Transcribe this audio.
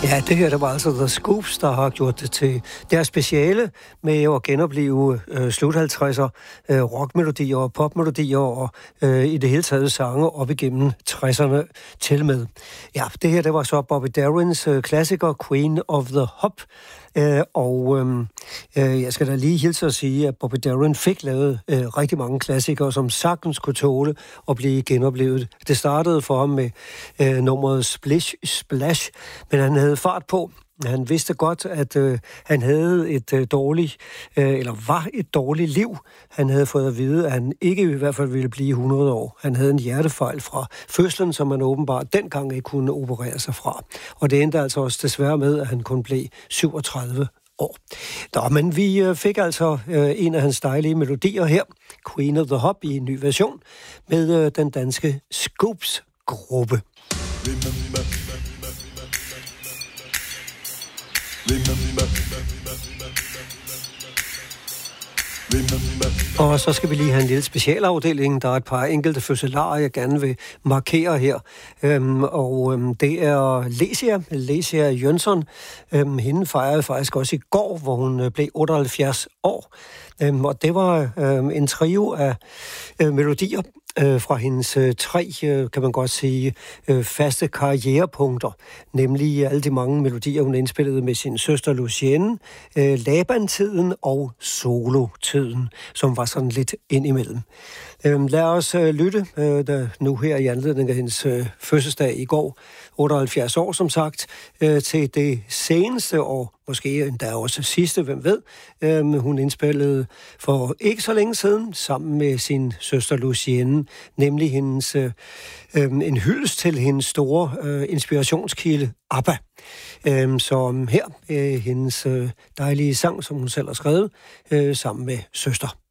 Ja, det her, det var altså The Scoops, der har gjort det til deres speciale med at genopleve slut 50'er rockmelodier og popmelodier og i det hele taget sange op igennem 60'erne til med. Ja, det her, det var så Bobby Darins klassiker Queen of the Hop. Jeg skal da lige hilse at sige, at Bobby Darin fik lavet rigtig mange klassikere, som sagtens kunne tåle at blive genoplevet. Det startede for ham med nummeret Splish Splash, men han havde fart på. Han vidste godt, at han havde et var et dårligt liv. Han havde fået at vide, at han ikke i hvert fald ville blive 100 år. Han havde en hjertefejl fra fødslen, som man åbenbart dengang ikke kunne operere sig fra. Og det endte altså også desværre med, at han kun blev 37 år. Men vi fik altså en af hans dejlige melodier her, Queen of the Hop i en ny version, med den danske Scoops-gruppe. Og så skal vi lige have en lille specialafdeling. Der er et par enkelte fødselarer, jeg gerne vil markere her. Det er Lesia Jønsson. Hende fejrede faktisk også i går, hvor hun blev 78 år. Og det var en trio af melodier fra hendes tre, kan man godt sige, faste karrierepunkter. Nemlig alle de mange melodier, hun indspillede med sin søster Lucienne, Laban-tiden og Solo-tiden, som var sådan lidt indimellem. Lad os lytte nu her i anledning af hendes fødselsdag i går, 78 år som sagt, til det seneste og måske endda også sidste, hvem ved. Hun indspillede for ikke så længe siden sammen med sin søster Lucienne, nemlig hendes, en hyldest til hendes store inspirationskilde ABBA. Så her hendes dejlige sang, som hun selv har skrevet, sammen med søster.